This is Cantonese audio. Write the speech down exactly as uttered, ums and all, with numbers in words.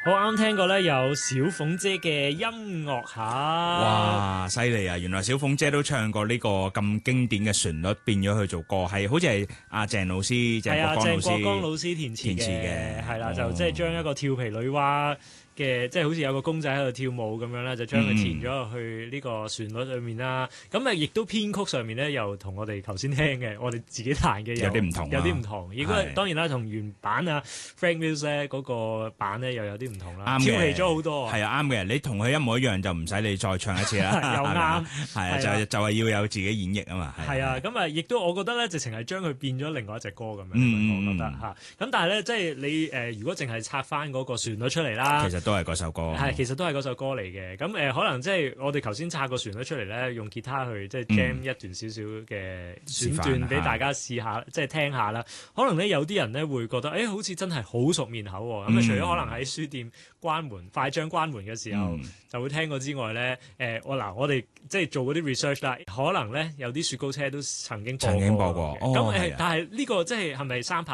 好啱聽過咧，有小鳳姐嘅音樂下。 哇，犀利啊！原來小鳳姐都唱過呢個咁經典嘅旋律，變咗去做歌，係好似係阿鄭老師、鄭係啊， 國江老鄭國江老師師填詞填詞嘅， 係啦， 哦就即係將一個調皮女娃嘅，即係好似有個公仔喺度跳舞咁樣啦，就將佢填咗落去呢個旋律裏面啦。咁啊，亦都編曲上面咧，又同我哋頭先聽嘅，我哋自己彈嘅有啲唔同啊有啲唔同。如果係當然啦，同原版啊 Frank Mills 咧嗰個版咧又有啲唔同啦， 啱嘅調戲咗好多。 係啊，啱嘅。你同佢一模一樣就唔使你再唱一次啦， 又啱係啊， 係啊就就係要有自己演繹啊嘛。 係啊，咁啊，亦都我覺得咧，直情係將佢變咗另外一隻歌咁樣， 嗯我覺得嚇。咁但係咧，即係你誒、呃，如果淨係拆翻嗰個旋律出嚟啦， 其實都係嗰首歌。 係其實都係嗰首歌嚟嘅。咁誒、呃，可能即係我哋頭先拆個旋律出嚟咧，用吉他去即係 jam 一段少少嘅選段俾大家試下，即係聽下啦。可能咧有啲人咧會覺得，誒、欸、好似真係好熟面口喎。咁啊、嗯，除咗可能喺書店關門快將關門嘅時候、嗯、就會聽過之外咧，誒我嗱我哋即係做嗰啲 research 啦，可能咧有啲雪糕車都曾經播過曾經播過。 咁誒， 哦、 但係呢個即係係咪三拍？